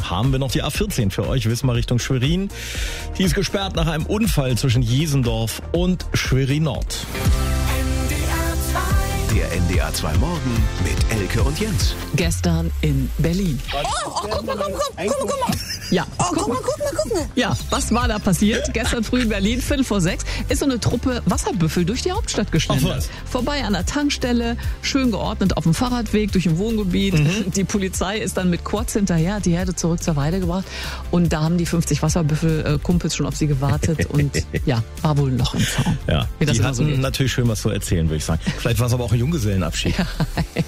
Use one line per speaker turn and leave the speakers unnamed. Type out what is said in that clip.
haben wir noch die A14 für euch, Wismar Richtung Schwerin. Die ist gesperrt nach einem Unfall zwischen Jesendorf und Schwerin Nord.
Der NDR 2 Morgen mit Elke und Jens.
Gestern in Berlin.
Guck mal.
Ja,
Guck mal.
ja, was war da passiert? Gestern früh in Berlin, 5:45, ist so eine Truppe Wasserbüffel durch die Hauptstadt
Ach
geschlendert.
was.
Vorbei an der Tankstelle, schön geordnet auf dem Fahrradweg durch ein Wohngebiet. Die Polizei ist dann mit Quads hinterher, hat die Herde zurück zur Weide gebracht. Und da haben die 50 Wasserbüffel-Kumpels schon auf sie gewartet. Und ja, war wohl ein Loch im Zaun.
Ja,
Wie das
die
immer so
hatten
geht.
natürlich schön was zu erzählen, würde ich sagen. Vielleicht war es aber auch ein Junggesellenabschied.